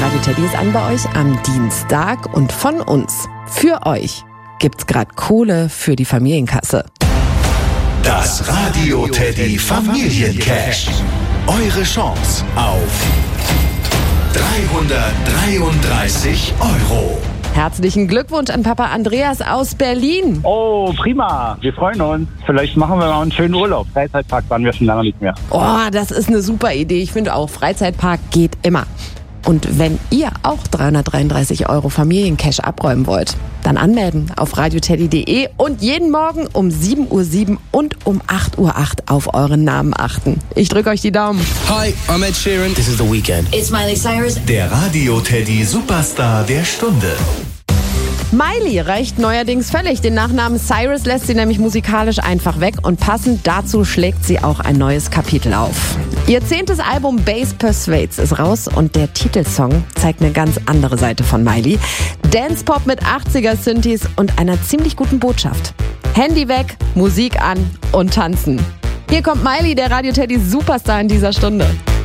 Radio Teddy ist an bei euch am Dienstag und von uns, für euch, gibt's gerade Kohle für die Familienkasse. Das Radio Teddy Familiencash. Eure Chance auf 333 €. Herzlichen Glückwunsch an Papa Andreas aus Berlin. Oh, prima. Wir freuen uns. Vielleicht machen wir mal einen schönen Urlaub. Freizeitpark waren wir schon lange nicht mehr. Oh, das ist eine super Idee. Ich finde auch, Freizeitpark geht immer. Und wenn ihr auch 333 € Familiencash abräumen wollt, dann anmelden auf radioteddy.de und jeden Morgen um 7:07 Uhr und um 8:08 Uhr auf euren Namen achten. Ich drücke euch die Daumen. Hi, I'm Ed Sheeran. This is The Weeknd. It's Miley Cyrus. Der Radio Teddy Superstar der Stunde. Miley reicht neuerdings völlig. Den Nachnamen Cyrus lässt sie nämlich musikalisch einfach weg und passend dazu schlägt sie auch ein neues Kapitel auf. Ihr 10. Album Bass Persuades ist raus und der Titelsong zeigt eine ganz andere Seite von Miley. Dance-Pop mit 80er-Synthes und einer ziemlich guten Botschaft. Handy weg, Musik an und tanzen. Hier kommt Miley, der Radio Teddy Superstar in dieser Stunde.